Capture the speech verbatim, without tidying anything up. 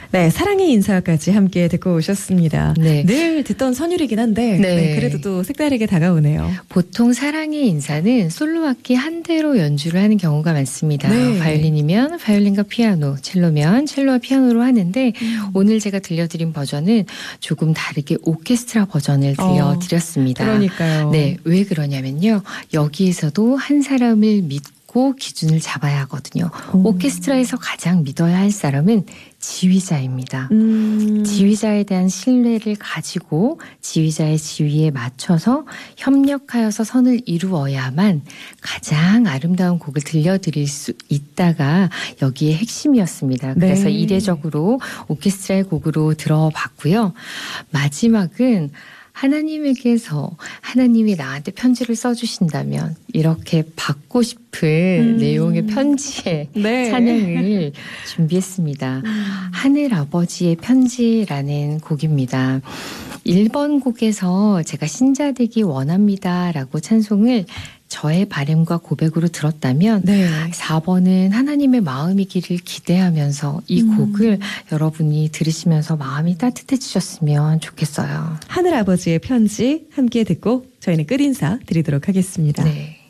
네, 사랑의 인사까지 함께 듣고 오셨습니다. 네. 늘 듣던 선율이긴 한데 네. 네, 그래도 또 색다르게 다가오네요. 보통 사랑의 인사는 솔로 악기 한 대로 연주를 하는 경우가 많습니다. 네. 바이올린이면 바이올린과 피아노, 첼로면 첼로와 피아노로 하는데 음. 오늘 제가 들려드린 버전은 조금 다르게 오케스트라 버전을 들려드렸습니다. 어, 그러니까요. 네, 왜 그러냐면요. 여기에서도 한 사람을 믿고 기준을 잡아야 하거든요. 오. 오케스트라에서 가장 믿어야 할 사람은 지휘자입니다. 음. 지휘자에 대한 신뢰를 가지고 지휘자의 지휘에 맞춰서 협력하여서 선을 이루어야만 가장 아름다운 곡을 들려드릴 수 있다가 여기에 핵심이었습니다. 그래서 네. 이례적으로 오케스트라의 곡으로 들어봤고요. 마지막은 하나님에게서 하나님이 나한테 편지를 써주신다면 이렇게 받고 싶은 음. 내용의 편지의 네. 찬양을 준비했습니다. 음. 하늘 아버지의 편지라는 곡입니다. 일 번 곡에서 제가 신자되기 원합니다라고 찬송을 저의 바램과 고백으로 들었다면 네. 사 번은 하나님의 마음이기를 기대하면서 이 음. 곡을 여러분이 들으시면서 마음이 따뜻해지셨으면 좋겠어요. 하늘아버지의 편지 함께 듣고 저희는 끝인사 드리도록 하겠습니다. 네.